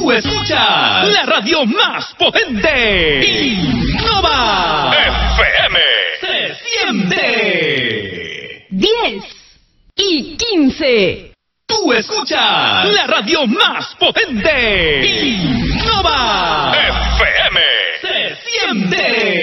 Tú escuchas la radio más potente. Innova FM. Se siente. 10:15. Tú escuchas la radio más potente. Innova FM. Se siente.